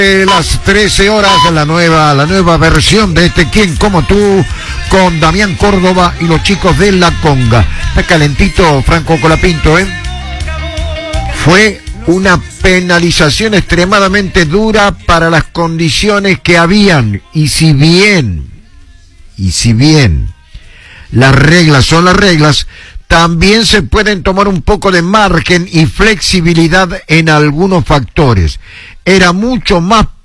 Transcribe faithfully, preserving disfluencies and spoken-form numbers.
De las trece horas, la nueva, la nueva versión de este Quién como tú, con Damián Córdoba y los chicos de La Conga. Está calentito Franco Colapinto, ¿eh? Fue una penalización extremadamente dura para las condiciones que habían, y si bien, y si bien las reglas son las reglas, también se pueden tomar un poco de margen y flexibilidad en algunos factores. Era mucho más